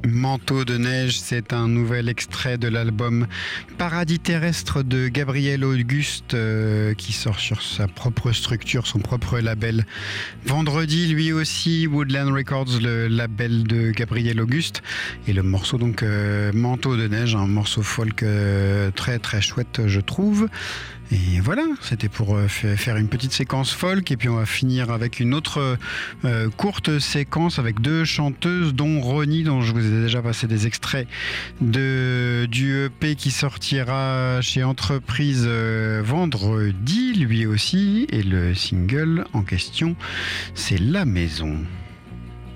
Manteau de neige, c'est un nouvel extrait de l'album Paradis terrestre de Gabriel Auguste qui sort sur sa propre structure, son propre label. Vendredi, lui aussi, Woodland Records, le label de Gabriel Auguste. Et le morceau donc Manteau de neige, un morceau folk très très chouette je trouve. Et voilà, c'était pour faire une petite séquence folk et puis on va finir avec une autre courte séquence avec deux chanteuses dont Ronnie, dont je vous ai déjà passé des extraits du EP qui sortira chez Entreprise vendredi lui aussi, et le single en question c'est La Maison.